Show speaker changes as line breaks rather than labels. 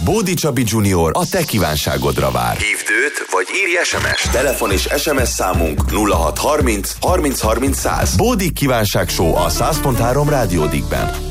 Bódi Csabi Junior a te kívánságodra vár. Hívd őt, vagy írj SMS-t. Telefon és SMS számunk 0630 30 30 100. Bódi Kívánság Show a 100.3 Rádió Dickben.